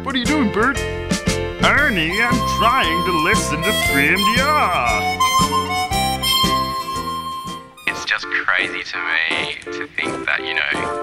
What are you doing, Bert? Ernie, I'm trying to listen to 3MDR. It's just crazy to me to think that,